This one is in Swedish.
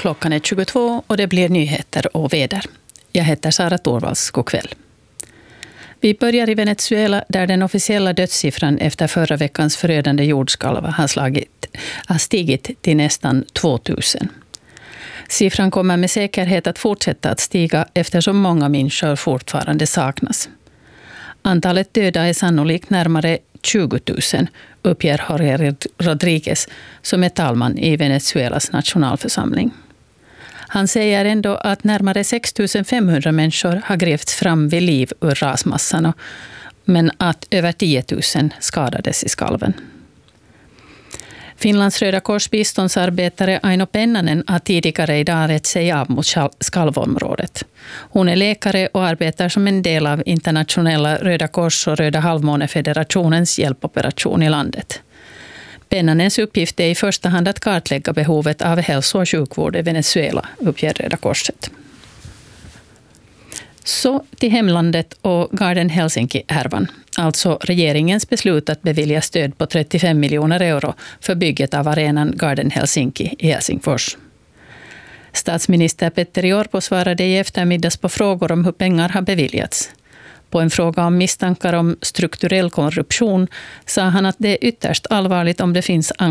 Klockan är 22 och det blir nyheter och väder. Jag heter Sara Torvalds. God kväll. Vi börjar i Venezuela där den officiella dödssiffran efter förra veckans förödande jordskalv har stigit till nästan 2000. Siffran kommer med säkerhet att fortsätta att stiga eftersom många människor fortfarande saknas. Antalet döda är sannolikt närmare 20 000, uppger Jorge Rodriguez som är talman i Venezuelas nationalförsamling. Han säger ändå att närmare 6 500 människor har grävts fram vid liv ur rasmassan, men att över 10 000 skadades i skalven. Finlands Röda Kors biståndsarbetare Aino Pennanen har tidigare idag rätt sig av mot skalvområdet. Hon är läkare och arbetar som en del av internationella Röda Kors och Röda halvmånefederationens hjälpoperation i landet. Pennanens uppgift är i första hand att kartlägga behovet av hälso- och sjukvård i Venezuela, uppger Röda Korset. Så till hemlandet och Garden Helsinki-härvan, alltså regeringens beslut att bevilja stöd på 35 miljoner euro för bygget av arenan Garden Helsinki i Helsingfors. Statsminister Petteri Orpo svarade i eftermiddags på frågor om hur pengar har beviljats. På en fråga om misstankar om strukturell korruption sa han att det är ytterst allvarligt om det finns